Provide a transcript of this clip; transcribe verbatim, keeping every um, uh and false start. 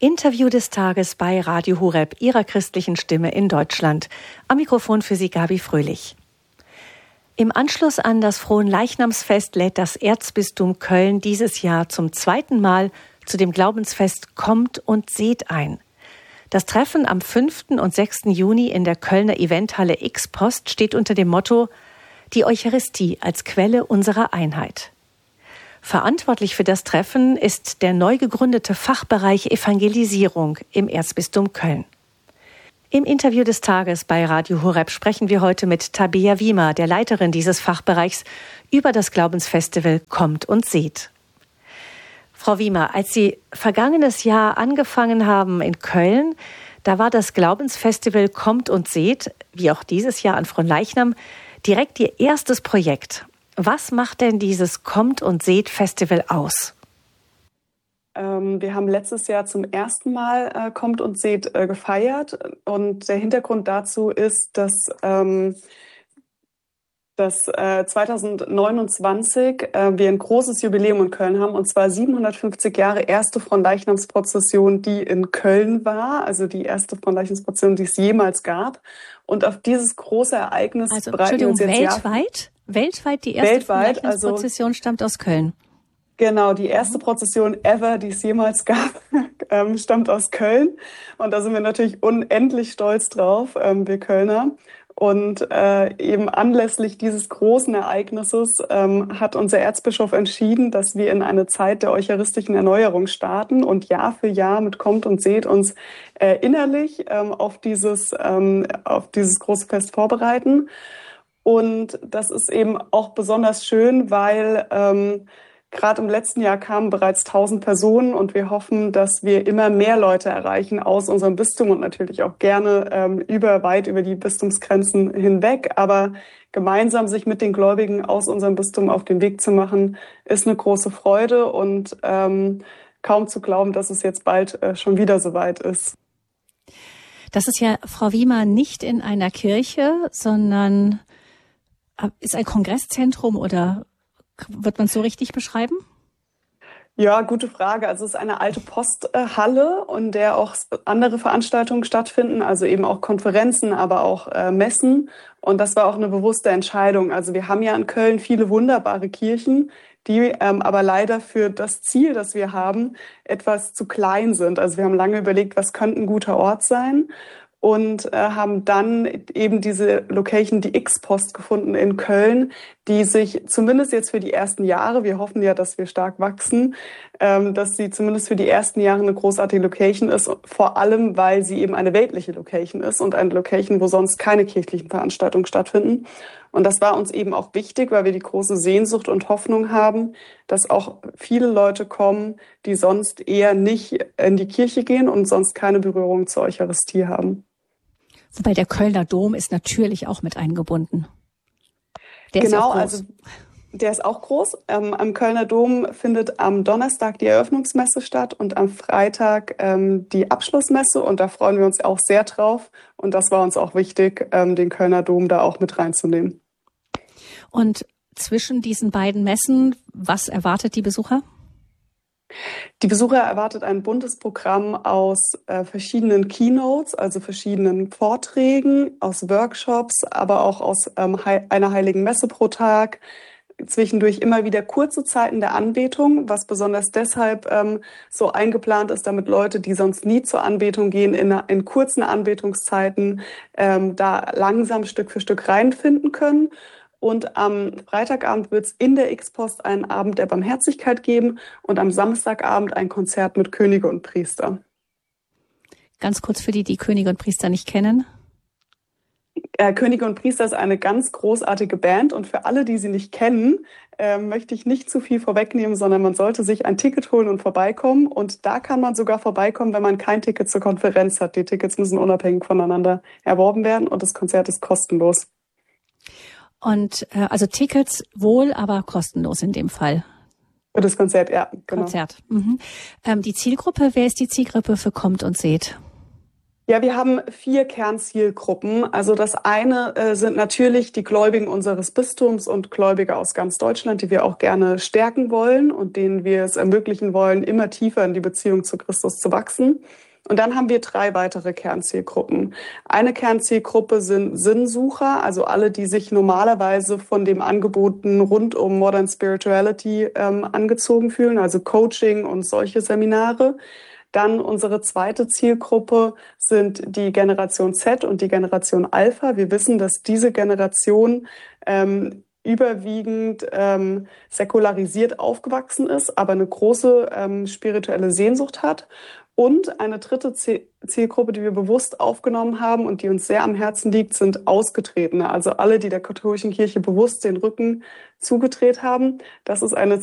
Interview des Tages bei Radio Horeb, Ihrer christlichen Stimme in Deutschland. Am Mikrofon für Sie Gabi Fröhlich. Im Anschluss an das Fronleichnamsfest lädt das Erzbistum Köln dieses Jahr zum zweiten Mal zu dem Glaubensfest Kommt und Seht ein. Das Treffen am fünften und sechsten Juni in der Kölner Eventhalle X-Post steht unter dem Motto Die Eucharistie als Quelle unserer Einheit. Verantwortlich für das Treffen ist der neu gegründete Fachbereich Evangelisierung im Erzbistum Köln. Im Interview des Tages bei Radio Horeb sprechen wir heute mit Tabea Wiemer, der Leiterin dieses Fachbereichs, über das Glaubensfestival Kommt und Seht. Frau Wiemer, als Sie vergangenes Jahr angefangen haben in Köln, da war das Glaubensfestival Kommt und Seht, wie auch dieses Jahr an Fronleichnam, direkt Ihr erstes Projekt. Was macht denn dieses Kommt und Seht Festival aus? Ähm, wir haben letztes Jahr zum ersten Mal äh, Kommt und Seht äh, gefeiert. Und der Hintergrund dazu ist, dass, ähm, dass äh, zwanzig neunundzwanzig äh, wir ein großes Jubiläum in Köln haben. Und zwar siebenhundertfünfzig Jahre erste Fronleichnamsprozession, die in Köln war. Also die erste Fronleichnamsprozession, die es jemals gab. Und auf dieses große Ereignis also, bereiten wir uns jetzt weltweit? Jahr Weltweit die erste Weltweit, Fronleichnamsprozession also, stammt aus Köln. Genau, die erste Prozession ever, die es jemals gab, ähm, stammt aus Köln. Und da sind wir natürlich unendlich stolz drauf, ähm, wir Kölner. Und äh, eben anlässlich dieses großen Ereignisses ähm, hat unser Erzbischof entschieden, dass wir in eine Zeit der eucharistischen Erneuerung starten und Jahr für Jahr mit Kommt und Seht uns äh, innerlich ähm, auf dieses, ähm, auf dieses große Fest vorbereiten. Und das ist eben auch besonders schön, weil ähm, gerade im letzten Jahr kamen bereits tausend Personen und wir hoffen, dass wir immer mehr Leute erreichen aus unserem Bistum und natürlich auch gerne ähm, über weit über die Bistumsgrenzen hinweg. Aber gemeinsam sich mit den Gläubigen aus unserem Bistum auf den Weg zu machen, ist eine große Freude und ähm, kaum zu glauben, dass es jetzt bald äh, schon wieder soweit ist. Das ist ja, Frau Wiemer, nicht in einer Kirche, sondern ist ein Kongresszentrum oder wird man es so richtig beschreiben? Ja, gute Frage. Also es ist eine alte Posthalle, in der auch andere Veranstaltungen stattfinden, also eben auch Konferenzen, aber auch äh, Messen. Und das war auch eine bewusste Entscheidung. Also wir haben ja in Köln viele wunderbare Kirchen, die ähm, aber leider für das Ziel, das wir haben, etwas zu klein sind. Also wir haben lange überlegt, was könnte ein guter Ort sein. Und äh, haben dann eben diese Location, die X-Post, gefunden in Köln, die sich zumindest jetzt für die ersten Jahre, wir hoffen ja, dass wir stark wachsen, ähm, dass sie zumindest für die ersten Jahre eine großartige Location ist, vor allem, weil sie eben eine weltliche Location ist und eine Location, wo sonst keine kirchlichen Veranstaltungen stattfinden. Und das war uns eben auch wichtig, weil wir die große Sehnsucht und Hoffnung haben, dass auch viele Leute kommen, die sonst eher nicht in die Kirche gehen und sonst keine Berührung zur Eucharistie haben. Wobei der Kölner Dom ist natürlich auch mit eingebunden. Der genau, ist auch groß. Also der ist auch groß. Ähm, am Kölner Dom findet am Donnerstag die Eröffnungsmesse statt und am Freitag ähm, die Abschlussmesse. Und da freuen wir uns auch sehr drauf. Und das war uns auch wichtig, ähm, den Kölner Dom da auch mit reinzunehmen. Und zwischen diesen beiden Messen, was erwartet die Besucher? Die Besucher erwartet ein buntes Programm aus äh, verschiedenen Keynotes, also verschiedenen Vorträgen, aus Workshops, aber auch aus ähm, he- einer heiligen Messe pro Tag. Zwischendurch immer wieder kurze Zeiten der Anbetung, was besonders deshalb ähm, so eingeplant ist, damit Leute, die sonst nie zur Anbetung gehen, in, in kurzen Anbetungszeiten ähm, da langsam Stück für Stück reinfinden können. Und am Freitagabend wird es in der X-Post einen Abend der Barmherzigkeit geben und am Samstagabend ein Konzert mit Könige und Priester. Ganz kurz für die, die Könige und Priester nicht kennen. Äh, Könige und Priester ist eine ganz großartige Band und für alle, die sie nicht kennen, äh, möchte ich nicht zu viel vorwegnehmen, sondern man sollte sich ein Ticket holen und vorbeikommen. Und da kann man sogar vorbeikommen, wenn man kein Ticket zur Konferenz hat. Die Tickets müssen unabhängig voneinander erworben werden und das Konzert ist kostenlos. Und äh, also Tickets wohl, aber kostenlos in dem Fall. Für das Konzert, ja, genau. Konzert. Mhm. Ähm, die Zielgruppe, wer ist die Zielgruppe für Kommt und Seht? Ja, wir haben vier Kernzielgruppen. Also das eine äh, sind natürlich die Gläubigen unseres Bistums und Gläubige aus ganz Deutschland, die wir auch gerne stärken wollen und denen wir es ermöglichen wollen, immer tiefer in die Beziehung zu Christus zu wachsen. Und dann haben wir drei weitere Kernzielgruppen. Eine Kernzielgruppe sind Sinnsucher, also alle, die sich normalerweise von dem Angeboten rund um Modern Spirituality ähm, angezogen fühlen, also Coaching und solche Seminare. Dann unsere zweite Zielgruppe sind die Generation Z und die Generation Alpha. Wir wissen, dass diese Generation ähm, überwiegend ähm, säkularisiert aufgewachsen ist, aber eine große ähm, spirituelle Sehnsucht hat. Und eine dritte Zielgruppe, die wir bewusst aufgenommen haben und die uns sehr am Herzen liegt, sind Ausgetretene. Also alle, die der katholischen Kirche bewusst den Rücken zugedreht haben. Das ist eine